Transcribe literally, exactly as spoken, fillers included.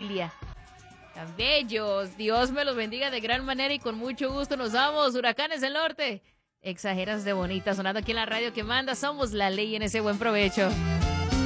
familia. Tan bellos. Dios me los bendiga de gran manera y con mucho gusto nos vamos. Huracanes del Norte. Exageras de bonita, sonando aquí en la radio que manda. Somos la ley en ese buen provecho.